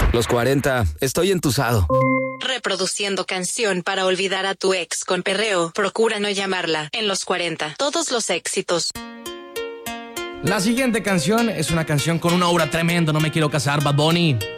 Los 40, estoy entusado. Reproduciendo canción para olvidar a tu ex con perreo. Procura no llamarla. En los 40, todos los éxitos. La siguiente canción es una canción con una aura tremendo. No me quiero casar, Bad Bunny.